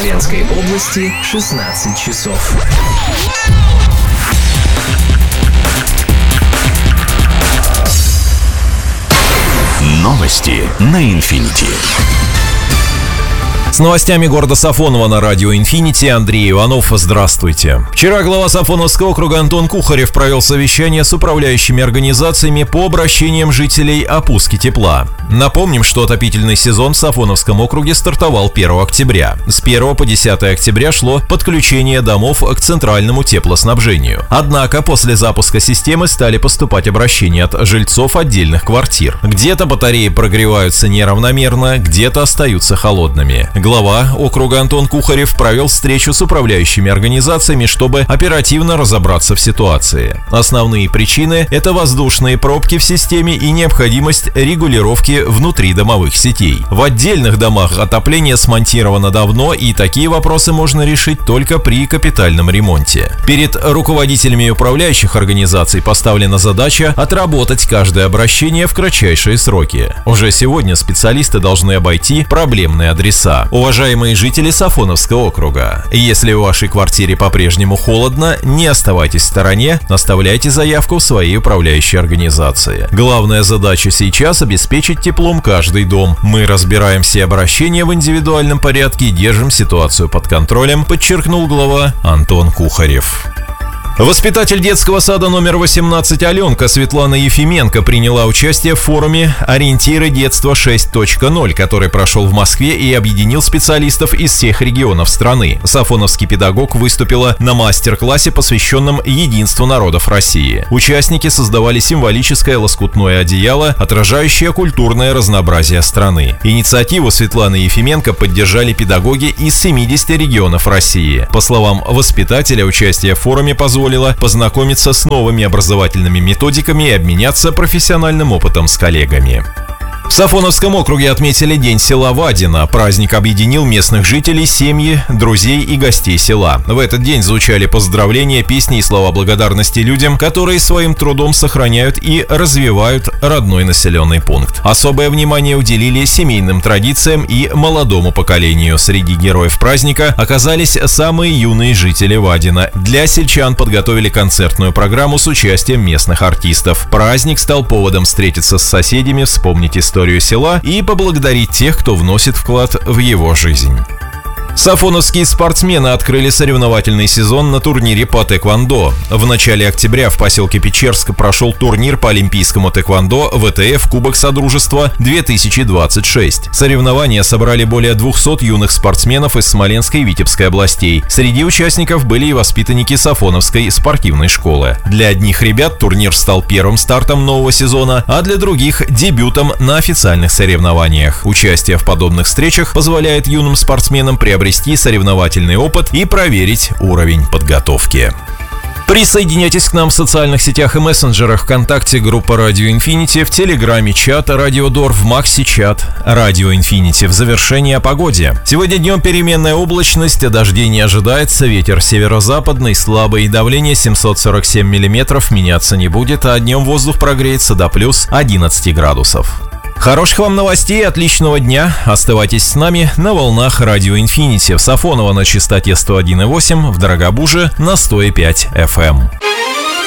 Смоленской области 16 часов. Новости на Инфинити. С новостями города Сафоново на радио «Инфинити» Андрей Иванов. Здравствуйте. Вчера глава Сафоновского округа Антон Кухарев провел совещание с управляющими организациями по обращениям жителей о пуске тепла. Напомним, что отопительный сезон в Сафоновском округе стартовал 1 октября. С 1 по 10 октября шло подключение домов к центральному теплоснабжению. Однако после запуска системы стали поступать обращения от жильцов отдельных квартир. Где-то батареи прогреваются неравномерно, где-то остаются холодными. Глава округа Антон Кухарев провел встречу с управляющими организациями, чтобы оперативно разобраться в ситуации. Основные причины – это воздушные пробки в системе и необходимость регулировки внутридомовых сетей. В отдельных домах отопление смонтировано давно, и такие вопросы можно решить только при капитальном ремонте. Перед руководителями управляющих организаций поставлена задача отработать каждое обращение в кратчайшие сроки. Уже сегодня специалисты должны обойти проблемные адреса. Уважаемые жители Сафоновского округа, если в вашей квартире по-прежнему холодно, не оставайтесь в стороне, оставляйте заявку в своей управляющей организации. Главная задача сейчас – обеспечить теплом каждый дом. Мы разбираем все обращения в индивидуальном порядке и держим ситуацию под контролем, подчеркнул глава Антон Кухарев. Воспитатель детского сада номер 18 Аленка Светлана Ефименко приняла участие в форуме «Ориентиры детства 6.0», который прошел в Москве и объединил специалистов из всех регионов страны. Сафоновский педагог выступила на мастер-классе, посвященном единству народов России. Участники создавали символическое лоскутное одеяло, отражающее культурное разнообразие страны. Инициативу Светланы Ефименко поддержали педагоги из 70 регионов России. По словам воспитателя, участие в форуме позволило познакомиться с новыми образовательными методиками и обменяться профессиональным опытом с коллегами. В Сафоновском округе отметили День села Вадино. Праздник объединил местных жителей, семьи, друзей и гостей села. В этот день звучали поздравления, песни и слова благодарности людям, которые своим трудом сохраняют и развивают родной населенный пункт. Особое внимание уделили семейным традициям и молодому поколению. Среди героев праздника оказались самые юные жители Вадино. Для сельчан подготовили концертную программу с участием местных артистов. Праздник стал поводом встретиться с соседями, вспомнить историю села и поблагодарить тех, кто вносит вклад в его жизнь. Сафоновские спортсмены открыли соревновательный сезон на турнире по тэквондо. В начале октября в поселке Печерск прошел турнир по олимпийскому тэквондо ВТФ Кубок Содружества 2026. Соревнования собрали более 200 юных спортсменов из Смоленской и Витебской областей. Среди участников были и воспитанники Сафоновской спортивной школы. Для одних ребят турнир стал первым стартом нового сезона, а для других – дебютом на официальных соревнованиях. Участие в подобных встречах позволяет юным спортсменам приобрести соревновательный опыт и проверить уровень подготовки. Присоединяйтесь к нам в социальных сетях и мессенджерах: ВКонтакте, группа Радио Инфинити, в Телеграме чат Радио Дор, в Максе чат Радио Инфинити. В завершение о погоде. Сегодня днем переменная облачность, дождей не ожидается, ветер северо-западный, слабый, давление 747 миллиметров, меняться не будет, а днем воздух прогреется до плюс 11 градусов. Хороших вам новостей, отличного дня. Оставайтесь с нами на волнах Радио Инфинити. В Сафоново на частоте 101,8, в Дорогобуже на 105 FM.